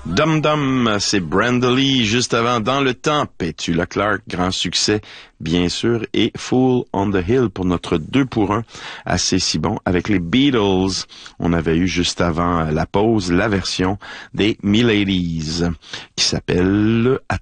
Dum Dum, c'est Brenda Lee, juste avant Dans le temps, Petula Clark, grand succès, bien sûr, et Fool on the Hill pour notre 2 pour 1, assez si bon. Avec les Beatles, on avait eu juste avant la pause la version des Miladies, qui s'appelle